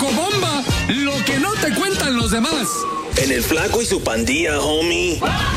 Chocobomba, lo que no te cuentan los demás. En el Flaco y su Pandilla, homie.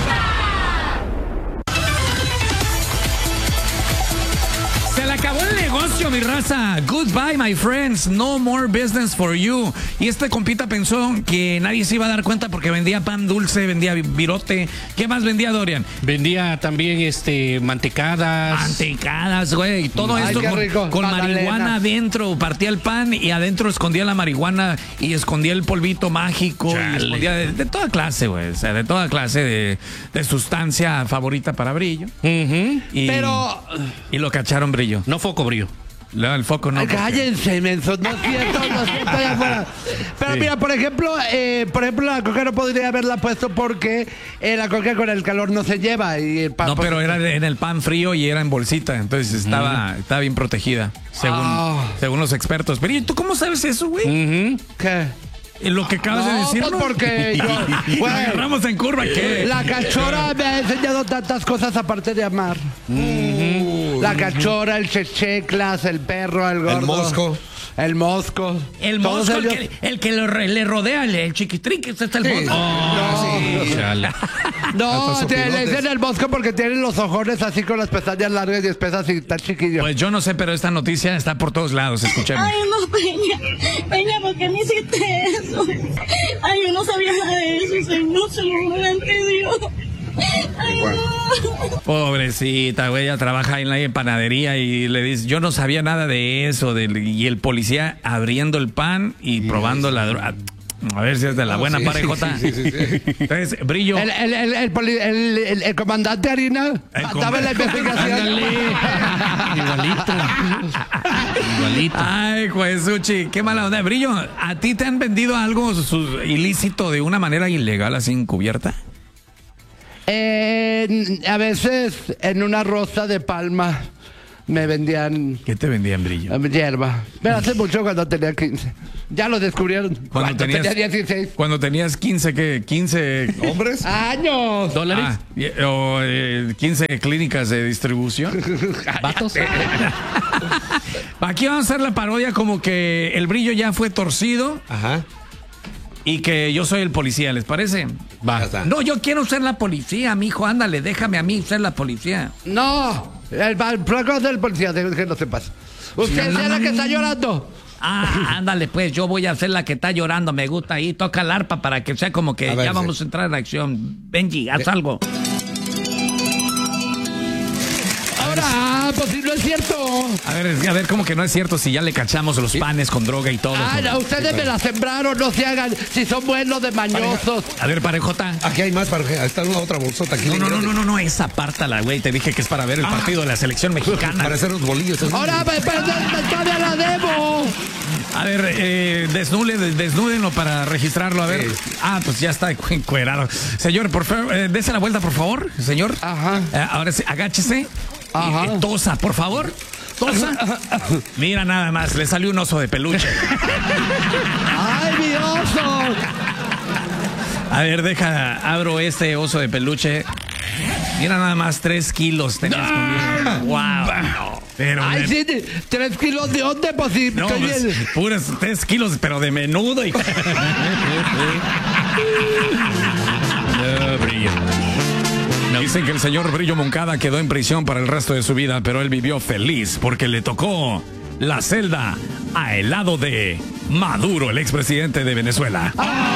Se le acabó el negocio, mi raza. Goodbye, my friends. No more business for you. Y este compita pensó que nadie se iba a dar cuenta porque vendía pan dulce, vendía virote. ¿Qué más vendía, Dorian? Vendía también mantecadas. Mantecadas, güey. Todo esto con marihuana adentro. Partía el pan y adentro escondía la marihuana y escondía el polvito mágico. Y escondía de toda clase, güey. O sea, de toda clase de sustancia favorita para Brillo. Pero... Y lo cacharon, Brillo. No foco, Brillo. No, el foco no. Cállense, mensos, no es cierto, allá afuera. Pero sí. Mira, por ejemplo, la coca no podría haberla puesto porque la coca con el calor no se lleva. Y el pan, no, pero era en el pan frío y era en bolsita, entonces estaba bien protegida, según los expertos. Pero ¿y tú cómo sabes eso, güey? ¿Qué? Lo que acabas de decir, pues porque yo, agarramos en curva, ¿qué? La cachora me ha enseñado tantas cosas aparte de amar. La cachora, el checheclas, el perro, el gordo. El mosco. El mosco. El mosco, el que le rodea, el chiquitrín, que está el mosco. No, le dicen el mosco porque tienen los ojones así con las pestañas largas y espesas y tan chiquillo. Pues yo no sé, pero esta noticia está por todos lados, escuchemos. Ay, no, Peña, ¿por qué me hiciste eso? Ay, yo no sabía nada de eso, señor, ante Dios. Ay, no. Pobrecita, güey, ella trabaja en la panadería y le dice, yo no sabía nada de eso, y el policía abriendo el pan y probando la droga. A ver si es de la buena parejota. Sí. Entonces, Brillo. El comandante Harina estaba en la investigación. Igualito. Ay, Juesuchi, qué mala onda. Brillo, ¿a ti te han vendido algo ilícito de una manera ilegal, así encubierta? A veces en una rosa de palma me vendían... ¿Qué te vendían, Brillo? Hierba. Pero hace mucho, cuando tenía 15. Ya lo descubrieron. Cuando tenía 16. Cuando tenías 15, ¿qué? 15 hombres. ¡Años! ¿Dólares? O 15 clínicas de distribución. ¿Vatos? Aquí vamos a hacer la parodia como que el Brillo ya fue torcido. Ajá. Y que yo soy el policía, ¿les parece? Va. No, yo quiero ser la policía, mijo, ándale, déjame a mí ser la policía. No, el flaco del policía, que no sepas. Usted es la que está llorando. Ándale, pues, yo voy a ser la que está llorando, me gusta ahí, toca el arpa para que sea como que ya vamos a entrar en acción. Benji, haz algo. Ahora, pues si no es cierto. A ver, ¿cómo que no es cierto si ya le cachamos los panes con droga y todo? No, ustedes me la sembraron, no se hagan, si son buenos de mañosos. A ver, parejota. Aquí hay más, pareja. Está una otra bolsota aquí. No, esa apártala, güey. Te dije que es para ver el partido de la selección mexicana. Para hacer los bolillos. Ahora, todavía la debo. A ver, desnúdenlo para registrarlo, a ver. Sí. Pues ya está encuerado. Señor, por favor, dése la vuelta, por favor, señor. Ajá. Ahora sí, agáchese. Ajá. Tosa, por favor. Tosa. Mira nada más, le salió un oso de peluche. ¡Ay, mi oso! A ver, abro este oso de peluche. Mira nada más, 3 kilos tenías conmigo. ¡Wow! No, pero ay, sí, 3 kilos de dónde, pues sí. No, pues, puras 3 kilos, pero de menudo. Y... Brillo. Dicen que el señor Brillo Moncada quedó en prisión para el resto de su vida, pero él vivió feliz porque le tocó la celda al lado de Maduro, el expresidente de Venezuela.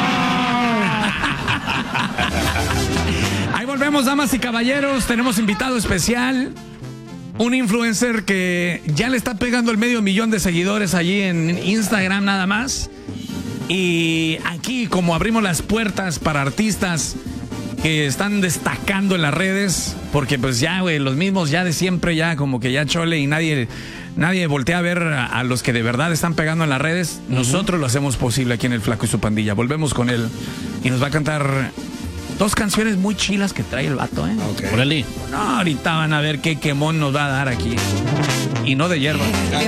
Ahí volvemos, damas y caballeros. Tenemos invitado especial, un influencer que ya le está pegando el 500,000 de seguidores allí en Instagram nada más. Y aquí, como abrimos las puertas para artistas que están destacando en las redes, porque pues ya, güey, los mismos ya de siempre, ya como que ya chole y nadie voltea a ver a los que de verdad están pegando en las redes. Nosotros lo hacemos posible aquí en El Flaco y su Pandilla. Volvemos con él y nos va a cantar 2 canciones muy chilas que trae el vato, ¿eh? Okay. Órale. No, ahorita van a ver qué quemón nos va a dar aquí. Y no de hierba.